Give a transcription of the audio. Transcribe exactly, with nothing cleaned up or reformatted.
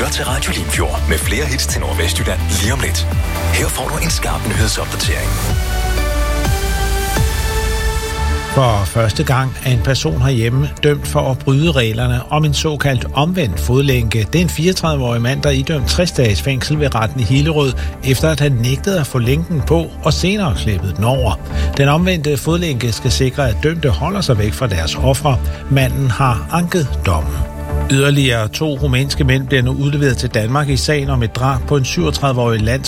lytter til Radio Limfjord med flere hits til Nordvestjylland lige om lidt. Her får du en skarp nyhedsopdatering. For første gang er en person herhjemme dømt for at bryde reglerne om en såkaldt omvendt fodlænke. Det er en fireogtredive-årig mand, der er idømt tres dages fængsel ved retten i Hillerød, efter at han nægtede at få lænken på og senere klippede den over. Den omvendte fodlænke skal sikre, at dømte holder sig væk fra deres ofre. Manden har anket dommen. Yderligere to rumænske mænd bliver nu udleveret til Danmark i sagen om et drab på en syvogtredive-årig